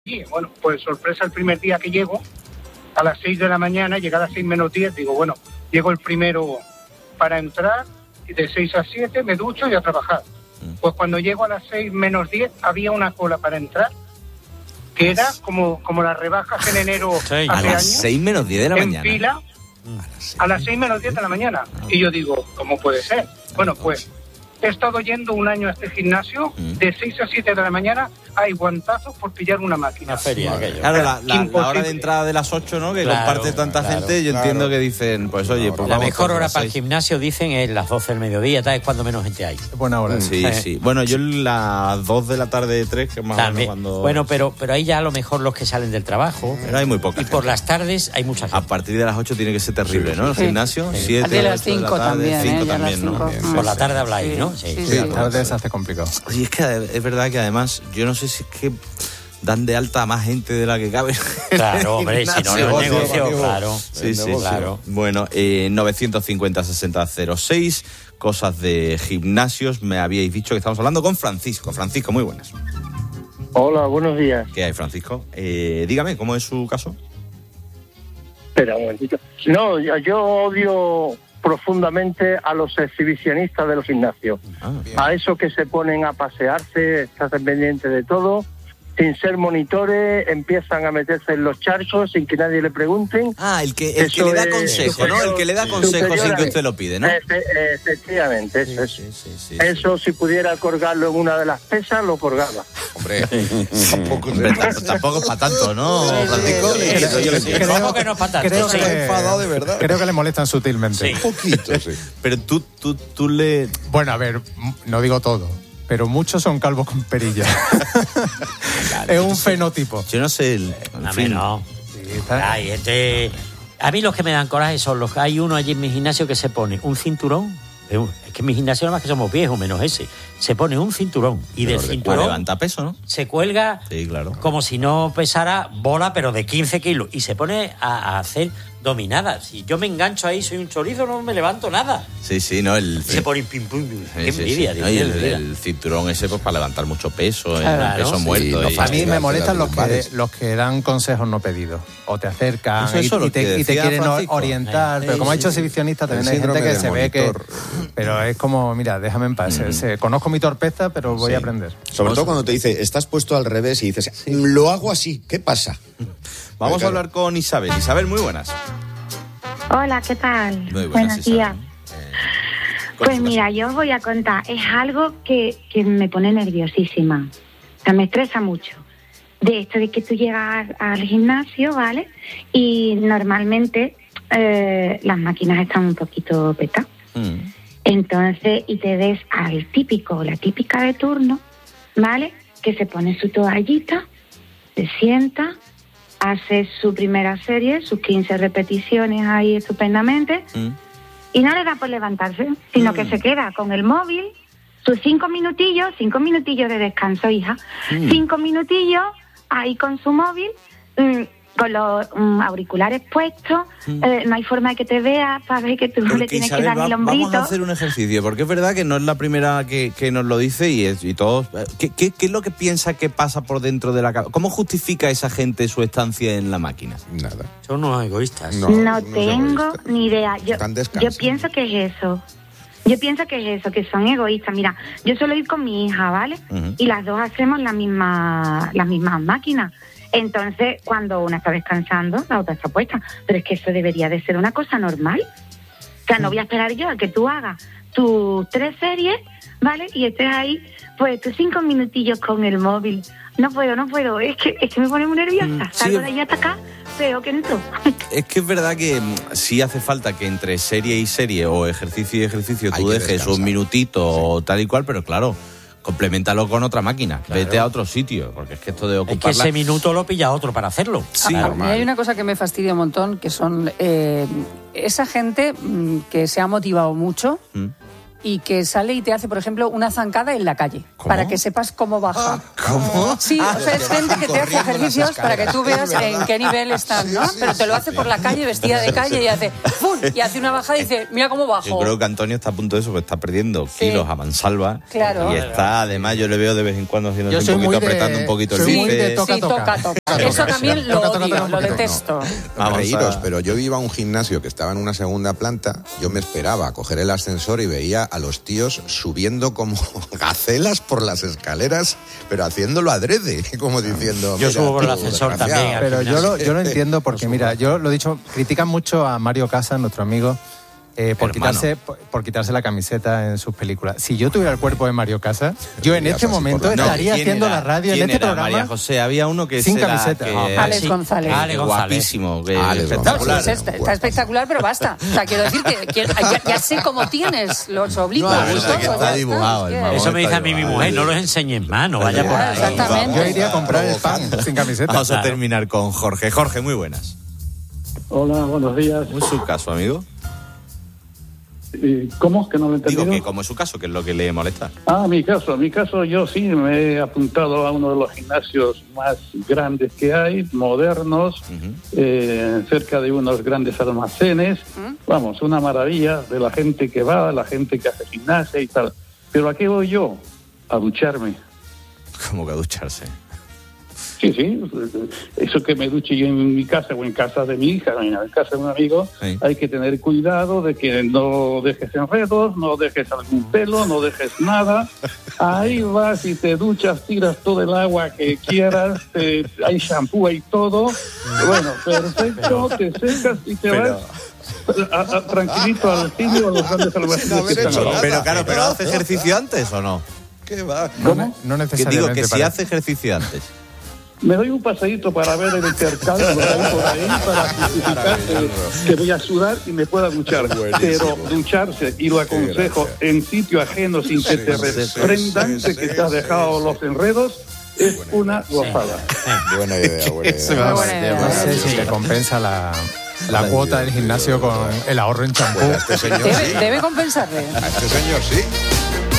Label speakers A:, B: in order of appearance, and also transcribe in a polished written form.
A: Y bueno, pues sorpresa, el primer día que llego, a las 6 de la mañana, llegué a las 6 menos 10, digo, bueno, llego el primero para entrar, y de 6 a 7 me ducho y a trabajar. Pues cuando llego a las 6 menos 10, había una cola para entrar, que era como las rebajas en enero hace años.
B: A las 6 menos 10 de la mañana.
A: En fila, a las 6 menos 10 de la mañana. Y yo digo, ¿cómo puede ser? Bueno, pues he estado yendo un año a este gimnasio, de 6 a 7 de la mañana, hay guantazos por pillar una máquina.
C: Una feria, aquello.
B: Claro, la hora de entrada de las 8, ¿no? Que comparte tanta gente, yo entiendo que dicen, pues oye, pues
C: la
B: vamos
C: mejor
B: todos a
C: hora
B: las
C: para el
B: 6.
C: gimnasio, dicen, es las 12 del mediodía, tal, es cuando menos gente hay.
D: Buena hora.
B: Sí. Bueno, yo las 2 de la tarde, 3, que es más o menos cuando...
C: Bueno, pero ahí ya a lo mejor los que salen del trabajo.
B: Pero hay muy poca
C: Y
B: gente.
C: por las tardes hay mucha gente.
B: A partir de las 8 tiene que ser terrible, ¿no? El gimnasio, 7,
E: De las
B: 8 de la
E: 5
B: tarde,
E: también,
B: 5
E: ya a las
B: también, ¿no?
E: 5.
C: Por la tarde habláis, ¿no?
E: Sí,
D: La tarde se hace complicado.
B: Oye, es que es verdad que además, yo no sé si es que dan de alta a más gente de la que cabe.
C: Claro, hombre, si no, no es negocio, claro.
B: Sí,
C: claro.
B: Bueno, 950-60-06, cosas de gimnasios. Me habíais dicho que estamos hablando con Francisco. Francisco, muy buenas.
F: Hola, buenos días.
B: ¿Qué hay, Francisco? Dígame, ¿cómo es su caso?
F: Espera un momentito. No, yo odio profundamente a los exhibicionistas de los gimnasios. A esos que se ponen a pasearse, están pendientes de todo, sin ser monitores, empiezan a meterse en los charcos sin que nadie le pregunten.
B: El que le da consejo, ¿no? El que le da consejo sin que usted lo pide, ¿no?
F: Efectivamente, eso. Eso, si pudiera colgarlo en una de las pesas, lo colgaba.
G: Hombre,
B: tampoco es para tanto, ¿no, Francisco?
C: ¿Cómo que no es para tanto?
D: Creo
C: Sí.
D: que
G: enfadado de verdad.
D: Creo que le molestan sutilmente.
C: Sí.
G: Un poquito, sí.
B: Pero tú le...
D: Bueno, a ver, no digo todo, pero muchos son calvos con perilla. Es un fenotipo.
B: Yo no sé...
C: A mí no.
D: Sí, está-
C: Ay, a mí los que me dan coraje son los que hay uno allí en mi gimnasio que se pone un cinturón. Es que en mi gimnasio nada más que somos viejos, menos ese. Se pone un cinturón y del
B: Para
C: cinturón
B: levantar peso, ¿no?
C: se cuelga
B: Sí, claro.
C: como si no pesara bola, pero de 15 kilos. Y se pone a hacer dominadas. Si yo me engancho ahí, soy un chorizo, no me levanto nada.
B: Sí, no,
C: Se pone pim, pum,
B: Sí,
C: qué
B: sí,
C: envidia,
B: sí.
C: Dios
B: No, y
C: mío,
B: el,
C: de vida.
B: el cinturón ese pues para levantar mucho peso,
C: Claro.
B: peso
C: Sí,
B: muerto.
G: no
B: y-
D: A mí me molestan los
G: lumbares.
D: que dan consejos no pedidos. O te acercan
B: Eso
D: y
B: lo que
D: te
B: decía
D: quieren
B: Francisco.
D: orientar. Pero como ha dicho exhibicionista, también
G: El
D: hay gente
G: síndrome
D: que
G: del
D: se ve que...
G: monitor.
D: Pero es como, mira, déjame en paz. Conozco mi torpeza, pero voy a aprender.
G: Sobre todo cuando te dice, estás puesto al revés y dices, lo hago así, ¿qué pasa?
B: Vamos
G: Claro.
B: a hablar con Isabel. Isabel, muy buenas.
H: Hola, ¿qué tal?
B: Muy buenas,
H: Buenos
B: Isabel.
H: días. Pues mira, yo os voy a contar, es algo que me pone nerviosísima, o sea, me estresa mucho. De esto de que tú llegas al gimnasio, ¿vale? Y normalmente las máquinas están un poquito petadas. Entonces, y te ves al típico o la típica de turno, ¿vale? Que se pone su toallita, se sienta, hace su primera serie, sus 15 repeticiones ahí estupendamente, y no le da por levantarse, sino que se queda con el móvil, sus 5 minutillos de descanso, hija, 5 minutillos ahí con su móvil, con los auriculares puestos, no hay forma de que te vea, sabes que tú le
B: Porque,
H: tienes
B: Isabel,
H: que dar el hombrito.
B: vamos a hacer un ejercicio, porque es verdad que no es la primera que nos lo dice y todos... ¿Qué es lo que piensa que pasa por dentro de la cabeza? ¿Cómo justifica esa gente su estancia en la máquina?
G: Nada.
C: Son unos egoístas.
H: No tengo ni idea. Yo pienso que es eso. Yo pienso que es eso, que son egoístas. Mira, yo suelo ir con mi hija, ¿vale? Y las dos hacemos las mismas máquinas. Entonces, cuando una está descansando, la otra está puesta. Pero es que eso debería de ser una cosa normal. O sea, no voy a esperar yo a que tú hagas tus 3 series, ¿vale? Y estés ahí, pues, tus 5 minutillos con el móvil. No puedo. Es que me pone muy nerviosa. Salgo de ahí hasta acá, pero que entro.
B: Es que es verdad que sí hace falta que entre serie y serie o ejercicio y ejercicio
G: Hay
B: tú
G: que
B: dejes
G: descansar.
B: un minutito o tal y cual, pero claro, compleméntalo con otra máquina.
C: Claro.
B: Vete a otro sitio, porque es que esto de
C: Es que
B: ocuparla...
C: ese minuto lo pilla otro para hacerlo.
B: Sí,
E: A mí hay una cosa que me fastidia un montón, que son esa gente que se ha motivado mucho y que sale y te hace, por ejemplo, una zancada en la calle, para que sepas cómo baja.
B: ¿Cómo?
E: Sí, o sea, es gente que te hace ejercicios para que tú veas en qué nivel están, ¿no? Pero te lo hace por la calle, vestida de calle, y hace ¡pum! Y hace una bajada y dice, mira cómo bajo.
B: Yo creo que Antonio está a punto de eso, porque está perdiendo kilos a mansalva.
E: Claro.
B: Y está, además, yo le veo de vez en cuando haciendo un poquito, apretando un poquito el
E: bife.
B: bife.
E: Sí, toca. Eso también lo odio, lo detesto.
I: Vamos, reíros, pero yo iba a un gimnasio que estaba en una segunda planta, yo me esperaba a coger el ascensor y veía a los tíos subiendo como gacelas por las escaleras, pero haciéndolo adrede, como diciendo...
C: Yo subo por el ascensor también.
D: Pero yo lo entiendo porque, mira, yo lo he dicho, critican mucho a Mario Casas, nuestro amigo, por quitarse la camiseta en sus películas. Si yo tuviera el cuerpo de Mario Casas, yo en este momento estaría haciendo la radio en este programa.
B: María José, había uno que
D: sin camiseta.
E: Alex González.
B: Guapísimo.
E: Espectacular. Está espectacular, pero basta. O sea, quiero decir que ya sé cómo tienes los oblicuos.
B: Está dibujado.
C: Eso me dice a mí mi mujer, no los enseñes más, no vaya por ahí.
E: Exactamente.
D: Yo iría a comprar el pan sin camiseta.
B: Vamos a terminar con Jorge. Jorge, muy buenas.
J: Hola, buenos días.
B: ¿Cómo es su caso, amigo?
J: ¿Cómo? Que no lo he entendido.
B: Digo que como es su caso, que es lo que le molesta.
J: Mi caso, yo sí me he apuntado a uno de los gimnasios más grandes que hay, modernos, cerca de unos grandes almacenes. Vamos, una maravilla de la gente que va, la gente que hace gimnasia y tal. Pero ¿a qué voy yo? A ducharme.
B: ¿Cómo que a ducharse?
J: Sí, eso que me duche yo en mi casa o en casa de mi hija, en casa de un amigo, hay que tener cuidado de que no dejes enredos, no dejes algún pelo, no dejes nada. Ahí vas y te duchas, tiras todo el agua que quieras, hay shampoo y todo. Bueno, perfecto, te secas y te vas... tranquilito al cine o a los grandes almacenes que están.
B: Pero claro, ¿pero hace ejercicio antes o no?
I: ¿Qué va?
J: ¿Cómo?
D: No necesariamente.
B: Digo que si hace ejercicio antes.
J: Me doy un paseíto para ver el intercambio por ahí, para justificar que voy a sudar y me pueda duchar. Pero ducharse, y lo aconsejo en sitio ajeno sin que te reprendan de que te has dejado los enredos, es una gozada.
I: Buena idea.
D: No sé si te compensa la cuota del gimnasio con el ahorro en champú.
I: Pues a este señor sí.
E: Debe compensarle.
I: A este señor sí.